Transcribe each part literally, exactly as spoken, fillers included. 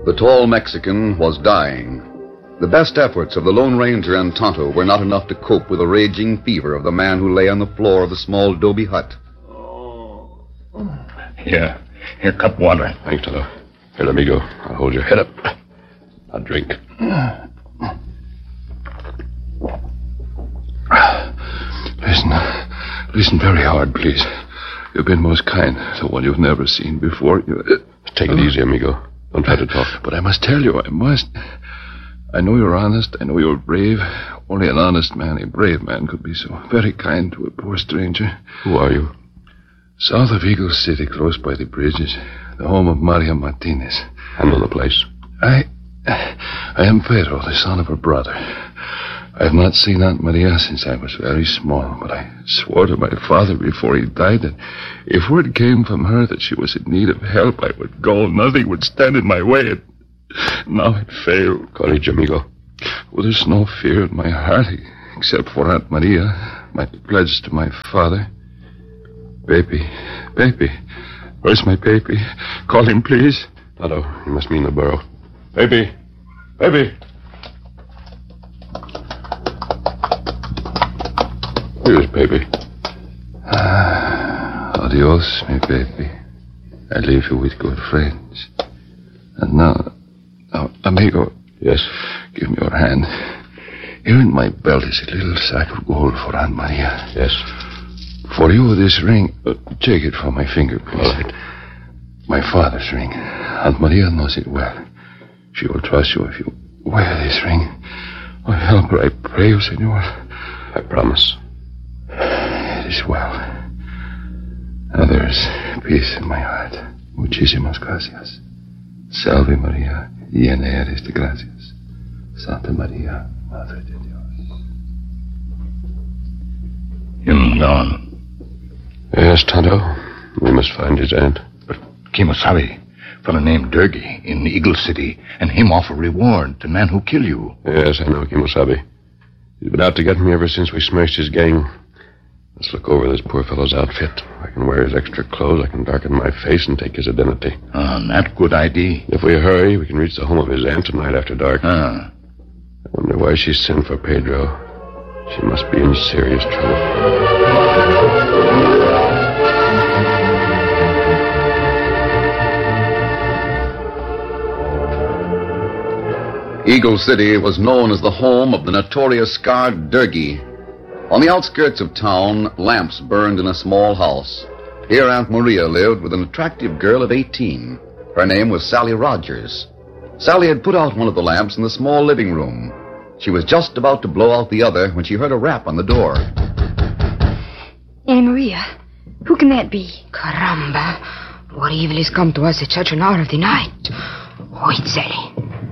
The tall Mexican was dying. The best efforts of the Lone Ranger and Tonto were not enough to cope with the raging fever of the man who lay on the floor of the small adobe hut. Here. Here, cup water. Thanks, Tonto. Here, let me go. I'll hold your head up. I'll drink. Listen. Listen very hard, please. You've been most kind to one you've never seen before. You... Take it easy, amigo. Don't try to talk. But I must tell you, I must. I know you're honest. I know you're brave. Only an honest man, a brave man, could be so very kind to a poor stranger. Who are you? South of Eagle City, close by the bridges. The home of Maria Martinez. I know the place. I... I am Pedro, the son of her brother. I have not seen Aunt Maria since I was very small, but I swore to my father before he died that if word came from her that she was in need of help, I would go. Nothing would stand in my way. And now it failed. Courage, amigo. Well, there's no fear in my heart, except for Aunt Maria, my pledge to my father. Baby, baby. Where's my baby? Call him, please. Otto, you must mean the burro. Baby, baby. Here's baby. Ah, adios, my baby. I leave you with good friends. And now, now, amigo. Yes? Give me your hand. Here in my belt is a little sack of gold for Aunt Maria. Yes. For you, this ring. Uh, take it from my finger, please. All right. My father's ring. Aunt Maria knows it well. She will trust you if you wear this ring. Oh, help her, I pray you, senor. I promise. It is well. Now there is peace in my heart. Muchísimas gracias. Salve María, llena eres de gracias. Santa María, Madre de Dios. Him gone. Yes, Tonto. We must find his aunt. But Kimosabe, fellow named Durgi in Eagle City, and him offer reward to man who kill you. Yes, I know Kimosabe. He's been out to get me ever since we smashed his gang. Let's look over this poor fellow's outfit. I can wear his extra clothes, I can darken my face and take his identity. Ah, that good idea. If we hurry, we can reach the home of his aunt tonight after dark. Ah. I wonder why she sent for Pedro. She must be in serious trouble. Eagle City was known as the home of the notorious scar Durgi. On the outskirts of town, lamps burned in a small house. Here Aunt Maria lived with an attractive girl of eighteen. Her name was Sally Rogers. Sally had put out one of the lamps in the small living room. She was just about to blow out the other when she heard a rap on the door. Aunt Maria, who can that be? Caramba, what evil has come to us at such an hour of the night? Wait, Sally.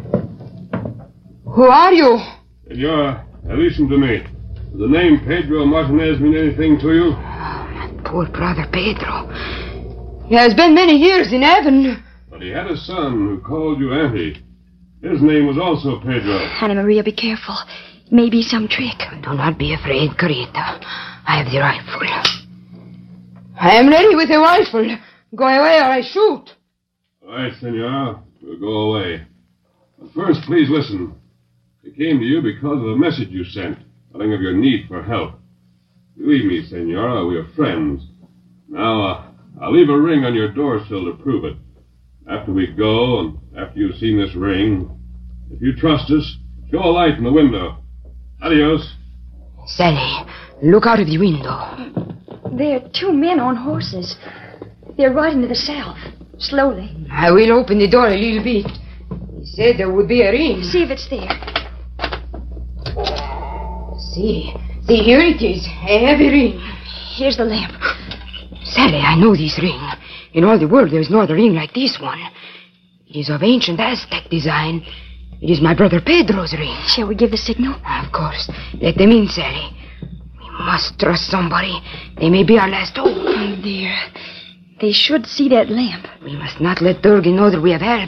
Who are you? Senora, listen to me. Does the name Pedro Martinez mean anything to you? Oh, my poor brother Pedro. He has been many years in heaven. But he had a son who called you Auntie. His name was also Pedro. Anna Maria, be careful. It may be some trick. Do not be afraid, Carita. I have the rifle. I am ready with the rifle. Go away or I shoot. All right, Senora. We'll go away. But first, please listen. I came to you because of the message you sent, telling of your need for help. Believe me, Senora, we are friends. Now, uh, I'll leave a ring on your doorsill to prove it. After we go, and after you've seen this ring, if you trust us, show a light in the window. Adios. Sally, look out of the window. There are two men on horses. They're riding to the south, slowly. I will open the door a little bit. He said there would be a ring. See if it's there. See, see, here it is, a heavy ring. Here's the lamp. Sally, I know this ring. In all the world, there is no other ring like this one. It is of ancient Aztec design. It is my brother Pedro's ring. Shall we give the signal? Of course. Let them in, Sally. We must trust somebody. They may be our last hope. Oh, dear. They should see that lamp. We must not let Durgi know that we have help.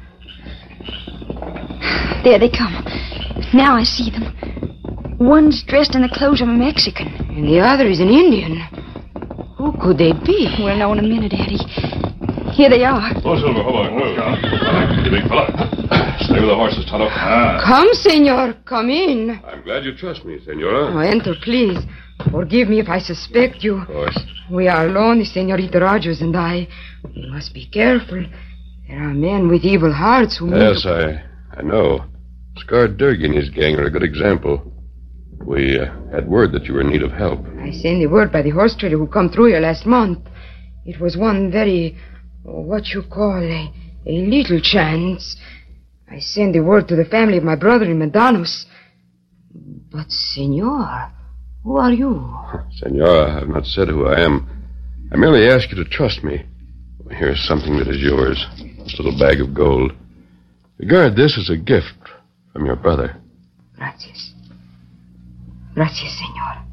There they come. Now I see them. One's dressed in the clothes of a Mexican. And the other is an Indian. Who could they be? We'll know in a minute, Eddie. Here they are. Oh, Silver, hold on. Move. You big fella. Stay with the horses, Tonto. Ah. Come, senor. Come in. I'm glad you trust me, senora. Oh, enter, please. Forgive me if I suspect you. Of course. We are alone, Senorita Rogers and I. We must be careful. There are men with evil hearts who... Yes, I, I know. Scar Durgy and his gang are a good example. We uh, had word that you were in need of help. I sent the word by the horse trader who come through here last month. It was one very, what you call, a, a little chance. I sent the word to the family of my brother in Medanos. But, senor, who are you? Senora, I've not said who I am. I merely ask you to trust me. Here's something that is yours. This little bag of gold. Regard this as a gift from your brother. Gracias. Gracias, senor.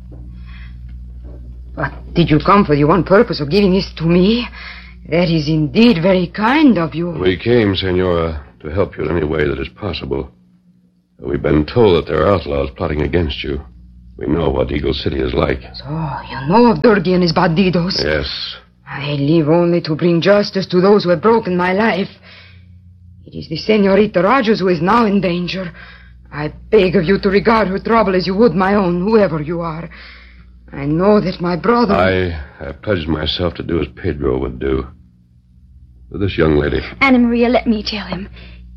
But did you come for the one purpose of giving this to me? That is indeed very kind of you. We came, senora, to help you in any way that is possible. We've been told that there are outlaws plotting against you. We know what Eagle City is like. So, you know of Durgy and his bandidos? Yes. I live only to bring justice to those who have broken my life. It is the Senorita Rogers who is now in danger. I beg of you to regard her trouble as you would my own, whoever you are. I know that my brother... I, I pledged myself to do as Pedro would do. With this young lady. Anna Maria, let me tell him.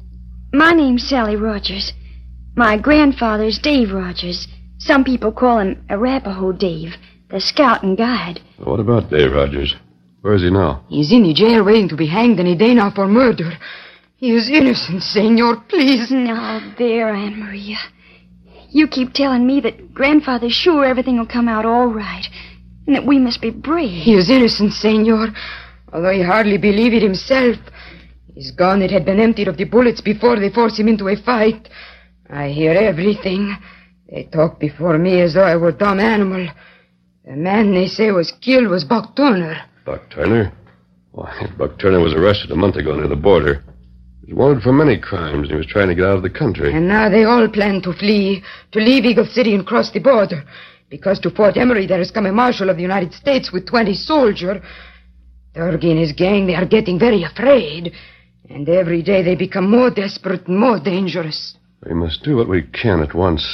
My name's Sally Rogers. My grandfather's Dave Rogers. Some people call him Arapaho Dave, the scout and guide. What about Dave Rogers? Where is he now? He's in the jail waiting to be hanged any day now for murder. He is innocent, senor, please. Now, there, Anna Maria. You keep telling me that Grandfather's sure everything will come out all right, and that we must be brave. He is innocent, senor, although he hardly believe it himself. His gun, it had been emptied of the bullets before they forced him into a fight. I hear everything. They talk before me as though I were a dumb animal. The man they say was killed was Buck Turner. Buck Turner? Why, Buck Turner was arrested a month ago near the border. He was wanted for many crimes, and he was trying to get out of the country. And now they all plan to flee, to leave Eagle City and cross the border. Because to Fort Emery there has come a marshal of the United States with twenty soldiers. Durgy and his gang, they are getting very afraid. And every day they become more desperate and more dangerous. We must do what we can at once.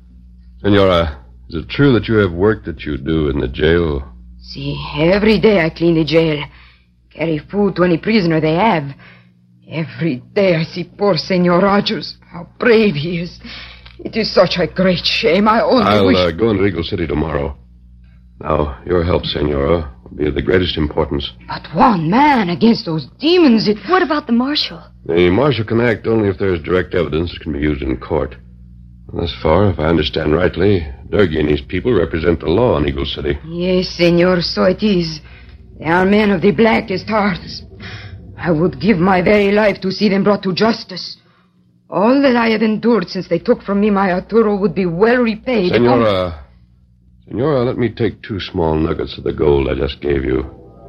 Senora, is it true that you have work that you do in the jail? See, every day I clean the jail. Carry food to any prisoner they have. Every day I see poor Senor Rogers. How brave he is. It is such a great shame. I only I'll wish... uh, go into Eagle City tomorrow. Now, your help, Senora, will be of the greatest importance. But one man against those demons, it... What about the marshal? The marshal can act only if there is direct evidence that can be used in court. Thus far, if I understand rightly, Durgy and his people represent the law in Eagle City. Yes, senor, so it is. They are men of the blackest hearts. I would give my very life to see them brought to justice. All that I have endured since they took from me my Arturo would be well repaid. Senora, Senora, let me take two small nuggets of the gold I just gave you.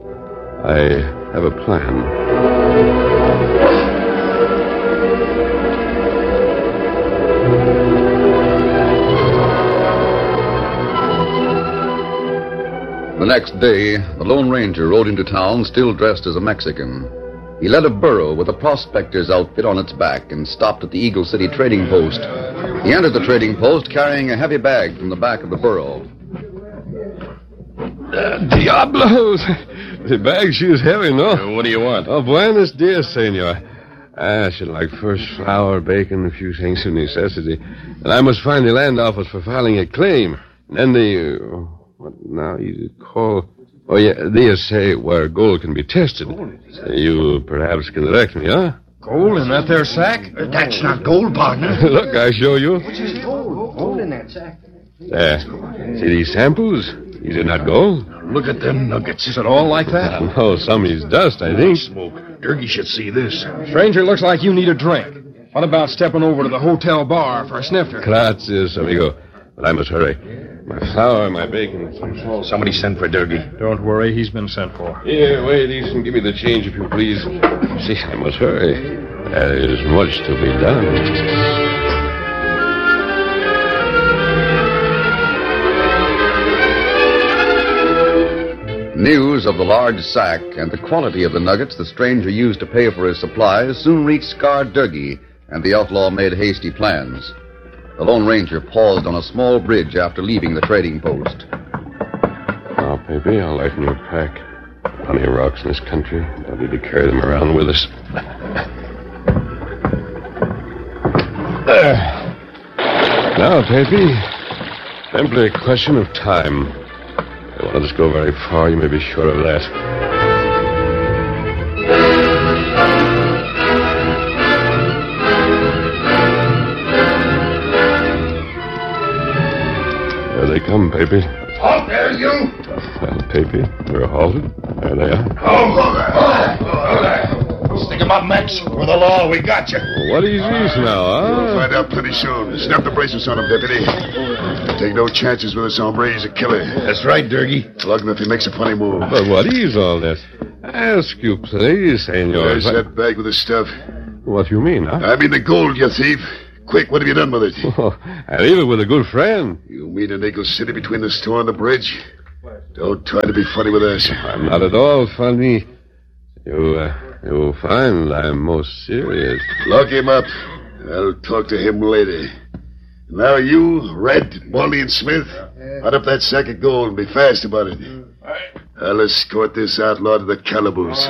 I have a plan. The next day, the Lone Ranger rode into town still dressed as a Mexican. He led a burro with a prospector's outfit on its back and stopped at the Eagle City trading post. He entered the trading post carrying a heavy bag from the back of the burro. Uh, Diablos! The bag, she is heavy, no? Uh, what do you want? Oh, buenos dias, senor. I should like first flour, bacon, a few things of necessity. And I must find the land office for filing a claim. And then the... Uh, what now you call... Oh, yeah, they say where gold can be tested. You perhaps can direct me, huh? Gold in that there sack? Uh, that's not gold, partner. Look, I show you. Gold in that sack. There. See these samples? These are not gold. Look at them nuggets. Is it all like that? No, some is dust, I think. Smoke. Durgy should see this. Stranger, looks like you need a drink. What about stepping over to the hotel bar for a snifter? Gracias, amigo. But I must hurry. My flour, my bacon. Somebody sent for Durgy. Don't worry, he's been sent for. Here, wait, Easton. Give me the change, if you please. See, I must hurry. There is much to be done. News of the large sack and the quality of the nuggets the stranger used to pay for his supplies soon reached Scar Durkee, and the outlaw made hasty plans. The Lone Ranger paused on a small bridge after leaving the trading post. Now, baby, I'll lighten your pack. Plenty of rocks in this country. Don't need to carry them around with us. There. Now, baby, simply a question of time. If you won't let us go very far, you may be sure of that. There they come, baby. Halt there, you! Well, baby, we're halted. There they are. Oh, hold there. Oh, hold there. Stick 'em up, Max. For the law, we got you. Well, what is this now, huh? We'll find out plenty soon. Snap the bracelets on him, Deputy. Take no chances with this hombre. He's a killer. That's right, Durkee. Plug him if he makes a funny move. But what is all this? Ask you, please, senor. There's that bag with the stuff. What do you mean, huh? I mean the gold, you thief. Quick, what have you done with it? Oh, I leave it with a good friend. You mean in Eagle City between the store and the bridge? Don't try to be funny with us. I'm not at all funny. You, uh, you'll find I'm most serious. Lock him up. I'll talk to him later. Now you, Red, Molly, and Smith, hot up that sack of gold and be fast about it. I'll escort this outlaw to the calaboose.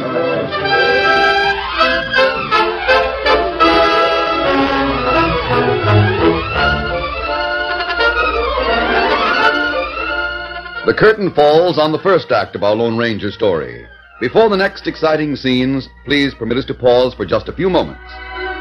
The curtain falls on the first act of our Lone Ranger story. Before the next exciting scenes, please permit us to pause for just a few moments.